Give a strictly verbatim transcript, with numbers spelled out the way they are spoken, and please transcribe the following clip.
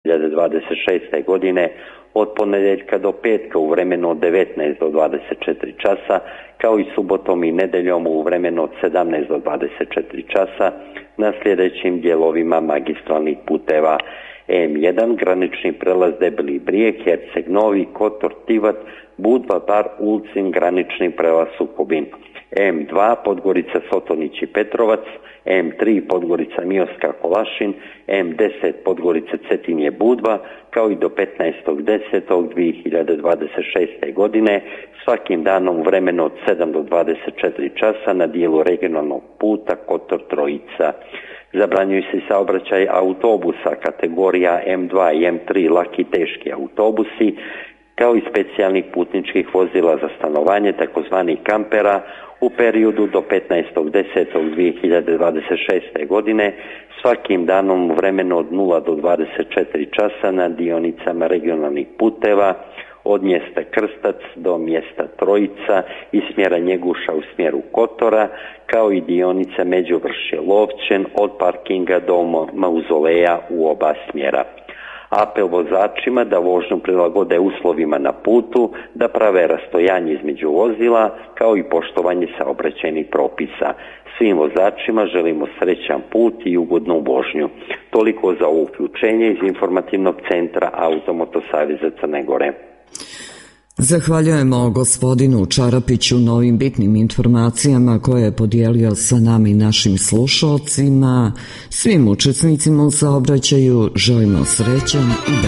hiljade dvadeset šeste. godine od ponedjeljka do petka u vremenu od devetnaest do dvadeset četiri časa, kao i subotom i nedeljom u vremenu od sedamnaest do dvadeset četiri časa na sljedećim dijelovima magistralnih puteva: em jedan granični prelaz Debeli Brijeg, Herceg Novi, Kotor, Tivat, Budva, Bar, Ulcin, granični prelaz Sukobin; em dva Podgorica, Sotonić i Petrovac, em tri Podgorica, Mioska, Kolašin, em deset Podgorica, Cetinje, Budva, kao i do petnaestog desetog dvije hiljade dvadeset šeste. godine svakim danom u vremenu od sedam do dvadeset četiri časa na dijelu regionalnog puta Kotor Trojica. Zabranjuju se saobraćaj autobusa kategorija em dva i em tri laki teški autobusi, kao i specijalnih putničkih vozila za stanovanje, takozvanih kampera, u periodu do petnaestog desetog dvije hiljade dvadeset šeste. godine svakim danom u vremenu od nula do dvadeset četiri časa na dionicama regionalnih puteva od mjesta Krstac do mjesta Trojica i smjera Njeguša u smjeru Kotora, kao i dionice Međuvršje Lovćen od parkinga do Mauzoleja u oba smjera. Apel vozačima da vožnju prilagode uslovima na putu, da prave rastojanje između vozila, kao i poštovanje saobraćajnih propisa. Svim vozačima želimo srećan put i ugodnu vožnju. Toliko za ovo uključenje iz informativnog centra Automoto Saveza Crne Gore. Zahvaljujemo gospodinu Čarapiću na ovim bitnim informacijama koje je podijelio sa nama i našim slušalcima. Svim učesnicima u saobraćaju želimo srećan i